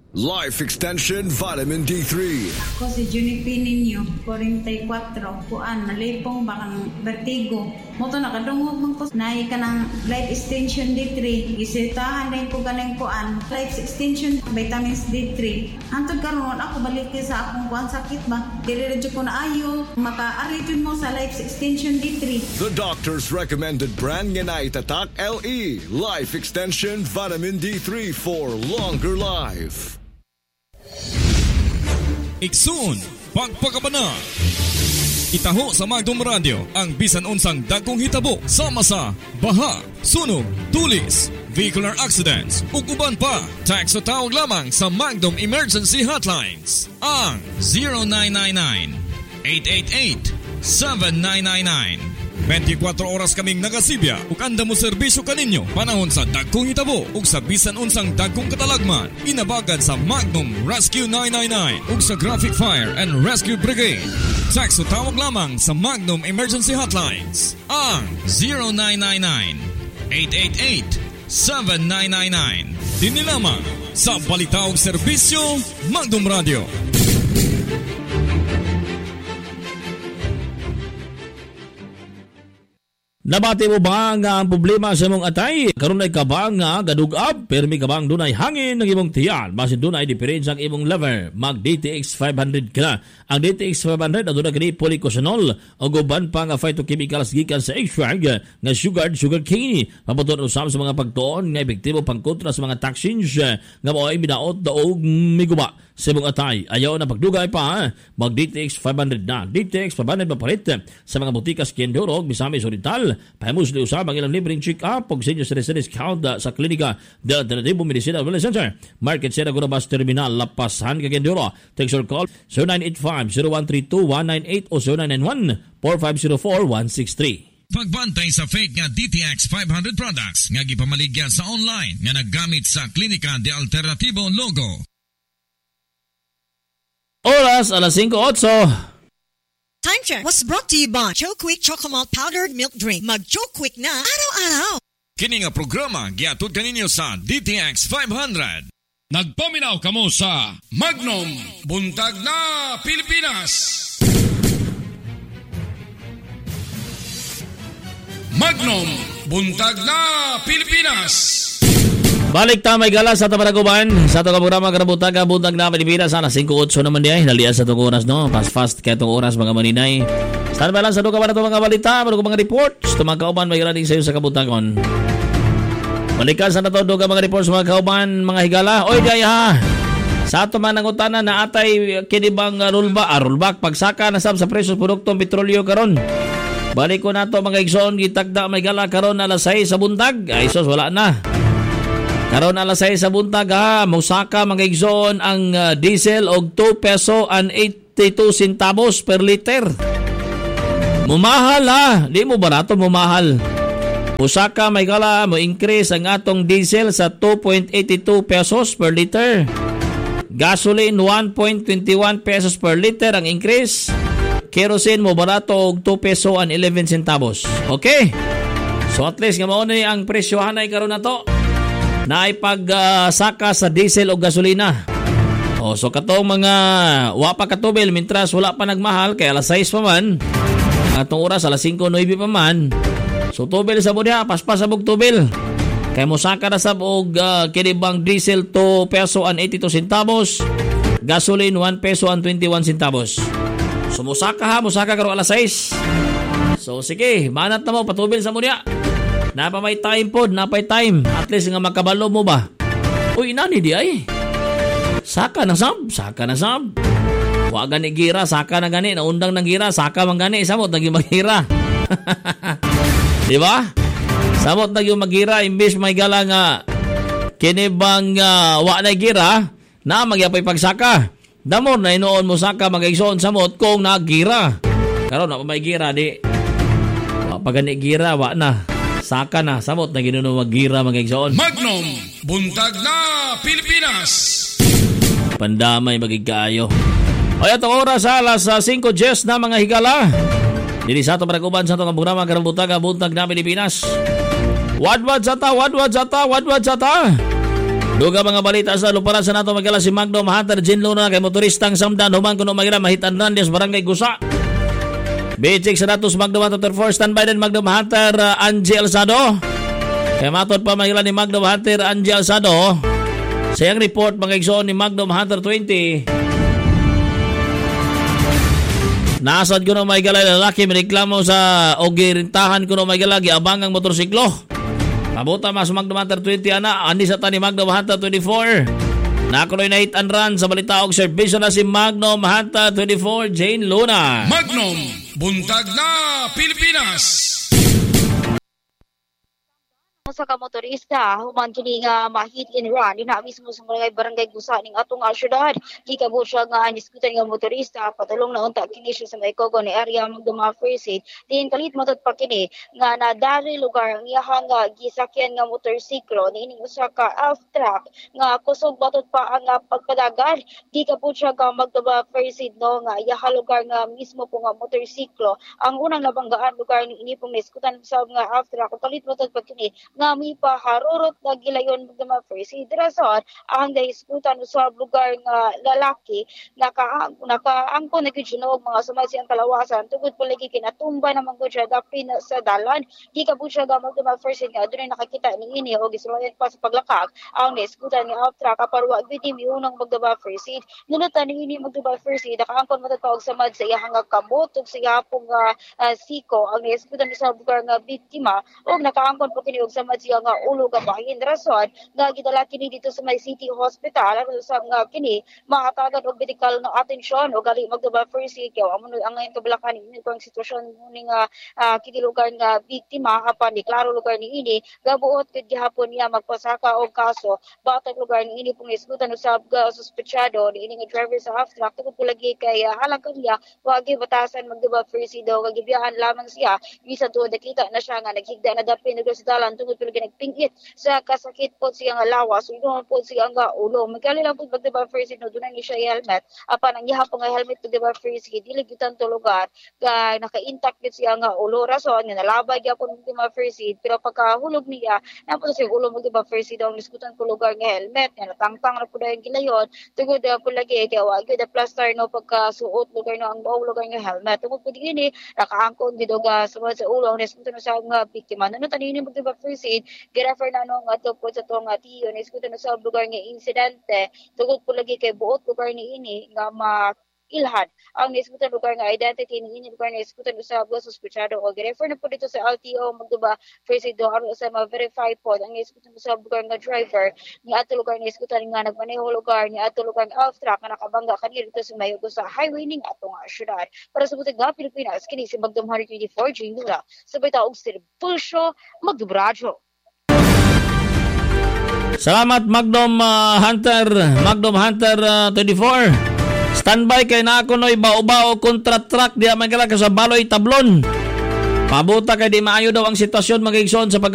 Life Extension Vitamin D3. Ako si Juniper ninyo, 44, kuan, malipong, bakang vertigo. Moto nakadungog mong po, nahi ka ng Life Extension D3. Isitahan rin ko galing kuan, Life Extension Vitamins D3. Antod karon ako balik sa akong kuan sakit ba? Diliradyo ko na ayo, maka-aritun mo sa Life Extension D3. The doctor's recommended brand nga na itatak LE. Life Extension Vitamin D3 for longer life. Iksun, pagpakabana. Itaho sa Magdom Radio ang bisan unsang dagkong hitabo sama sa baha, sunog, tulis, vehicular accidents, ug uban pa. Text o tawag lamang sa Magdom Emergency Hotlines ang 0999-888-7999. 24 oras kaming nagasibya ug anda mo serbisyo kaninyo panahon sa dagkong hitabo ug sa bisan unsang dagkong katalagman. Inabagan sa Magnum Rescue 999 ug sa Graphic Fire and Rescue Brigade. Text o tawag lamang sa Magnum Emergency Hotlines ang 0999-888-7999. Dini lamang sa balitaong serbisyo Magnum Radio. Nabati mo ba nga ang problema sa imong atay? Karon ay kabang nga gadugab, permi kabang dunay hangin ng imong tiyan. Basin dunay diferensya ang imong lever. Mag DTX 500 ka. Ang DTX 500 aduna kini polycosanol o guban pa nga phytochemicals gikan sa extract nga sugar cane. Pabuton usab sa mga pagtuon nga epektibo pangkontra sa mga toxins nga mao'y binaot daog miguba sa imong atay. Ayaw na pagdugay pa, mag DTX 500 na. DTX 500 mapalit sa mga butikas Kendorog, Misamis Oriental. Pahimus na usab ang ilang libreng check-up pag senior citizen discount sa klinika de Alternativo Medicina Wellness Center. Market Sierra Gunabas Terminal, Lapasan, Cagayan. Text or call 0985-0132-198 o 0991-4504-163. Pagbantay sa fake nga DTX 500 products nga gipamaligya sa online nga naggamit sa klinika de Alternativo logo. Oras alas 5:08. Time check was brought to you by Joe Quick Chocomalt Powdered Milk Drink. Mag-Joe Quick na araw-araw. Kini nga programa giatud kaninyo sa DTX 500. Nagpaminaw kamo sa Magnum Buntag na Pilipinas. Magnum Buntag na Pilipinas. Balik ta may gala sa Tamaraguban sa itong programa Karabutaga Buntag na Pilipinas. Sana 5:08 naman diay. Nalian sa itong oras, no? Fast kaya itong oras mga maninay. Stand by lang sa itong mga balita, mga reports. Tumagkauban may gala din sa iyo sa Kabutagon. Balikan sa natod mga reports mga kauban, mga higala. Oy diay ha. Sa ato man nangutana na atay kinibang rollback pagsaka na sa presyo produktong petrolyo karon. Balik ko nato mga igsoon gitagda may gala karon alas 6 sa buntag. Ay sos wala na. Karon alas 6 sa buntag ha, musaka mga igsoon ang diesel og 2 peso and 82 centavos per liter. Mumahal ha, di mo barato mumahal. Musaka may gala mo increase ang atong diesel sa 2.82 pesos per liter. Gasoline 1.21 pesos per liter ang increase. Kerosene mo barato og 2 peso and 11 centavos. Okay? So at least nga mao ni ang presyohan ay karon nato. Naipag-saka sa diesel o gasolina. O, so katong mga wapa katubil, mintras wala pa nagmahal, kaya alas 6 pa man, atong oras alas 5:09 pa man, so tubil sa budya, paspas sa bug tubil. Kaya musaka na sa bug kinibang diesel 2 peso and 82 centavos, gasoline 1 peso and 21 centavos. So musaka karo alas 6. So sige, manat na mo, patubil sa budya. Napay time pod, napay time. At least nga makabalo mo ba? Uy, nani di ay. Saka na sab. Wa gani gira, saka na gani. Naundang ng gira, saka man gani. Samot naging maghira. Di ba? Samot naging maghira. Imbis may gala nga kinibang wa na gira, na magyapay pagsaka. Damor na inoon mo saka mag-igsoon samot kung nagira. Karon na pa may gira, di. Wa pa gani gira, wa na. Saka na, samot na ginuno mag-gira mga igsoon. Magnum Buntag na Pilipinas. Pandamay magigkaayo. O itong oras alas 5:10 na mga higala. Dili sa itong paraguban sa itong programa Karabutaga Buntag na Pilipinas. Wadwad sata. Duga mga balita sa luparan sa nato magkala si Magnum Hunter Jin Luna kay motoristang samdan human kuno magira mahitan Randes Barangay Gusa. Bichik sa datos Magnum Hunter 4 standby din Magnum Hunter Angie Alzado. Kaya matod pa magila ni Magnum Hunter Angie Alzado. Sayang report mga igsoon ni Magnum Hunter 20. Nasad ko na may galay lalaki miniklamo sa ogirintahan ko na may galagi abangang motorsiklo. Pabuta mas Magnum Hunter 20 ana andi sa tani Magnum Hunter 24. Nakuloy na hit and run sa balitaog serbisyo na si Magnum Hunter 24 Jane Luna. Magnum, buntag na Pilipinas. Sa kamotorista, human kini nga ma-hit and run ina mismo sa barangay Gusa ning atong syudad. Gikabot siya nga aniskutan nga motorista patulong na unta kini siya sa Maycogo ni area magduma first aid. Din kalit matod pa kini nga nadari lugar ang iyahang gisakyan nga motorsiklo niining usa ka off track nga kusog matod pa ang pagpadagan. Gikabot siya nga magduma first aid no nga iyahang lugar nga mismo po nga motorsiklo. Ang unang nabanggaan lugar ni ini pong naiskutan sa nga off track kalit matod pa kini nga may paharurot na gilayon mga first aid rason ang daiskutan sa lugar nga lalaki nakaangko na gyud mga sumasiyang kalawasan tungod po lagi kinatumba na mga siya dapin sa dalan gikabut siya gamag mga first aid nga doon nakakita ni ini o gisulayan pa sa paglakak ang daiskutan ni aftra kaparwa gid ni unang magdaba first aid nunutan ni ini magdaba first aid nakaangkon matatawag sa mad sa iyang kabot ug sa iyang siko ang daiskutan sa lugar nga biktima og nakaangkon po kini og sa siya nga ulo ka bahin rason nga gidala kini dito sa May City Hospital aron sa nga kini makatagan og medical na atensyon o gali magdaba first aid kaya amo ang ngayon kabalakan ni kung sitwasyon ni nga kini lugar nga biktima apan di klaro lugar ni ini gabuot gid gihapon niya magpasaka og kaso batag lugar ni ini pong isgutan usab suspechado ni ini nga driver sa half track tungod po lagi kay halang kaniya wagi batasan magdaba first aid o gagibiyahan lamang siya bisan tuod nakita na siya nga naghigda na dapin sa dalan tungod pero ginagpingit sa kasakit po siya nga lawas o doon po siya nga ulo magkali lang po magdiba first aid no doon ang siya helmet apan ang gihapon nga helmet magdiba first aid dili gyud lugar kay naka-intact gyud siya nga ulo rason nga nalabay gyapon magdiba first aid pero pagkahulog niya napo siya ulo magdiba first aid ang iskutan po lugar nga helmet nga natangtang na po dayon gilayon tungod po lagi kay wa gyud plaster no pagkasuot lugar no ang bawo lugar nga helmet tungod po dinhi nakaangkon gyud og sa ulo ang iskutan sa nga biktima no tanini magdiba first aid girefer na no nga to po sa tong tiyo na iskutan sa lugar nga insidente tungod po lagi kay buot lugar ni ini nga ilhan ang naiskutan lugar nga identity ni ini lugar nga iskutan sa suspechado o girefer na po dito sa LTO magduba first aid do aron sa ma-verify po ang naiskutan sa lugar nga driver ni ato lugar nga iskutan nga nagmaneho lugar ni ato lugar nga off track nga nakabangga kanina dito sa Mayugo sa highway ning atong syudad para sa butag nga Pilipinas kini si Magnum Hunter 24 Jane Luna sabay taog serbisyo magdubradyo. Salamat Magnum Hunter 24. Standby kay na ako no'y bao-bao kontra truck diya magkala ka sa Baloy Tablon. Pabuta kay di maayo daw ang sitwasyon magigson sa